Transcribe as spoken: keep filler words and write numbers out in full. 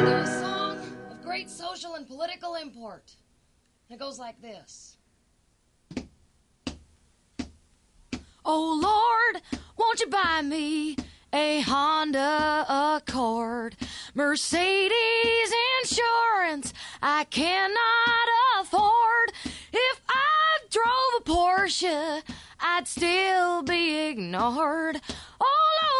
A song of great social and political import. And it goes like this. Oh Lord, won't you buy me a Honda Accord? Mercedes insurance I cannot afford. If I drove a Porsche, I'd still be ignored.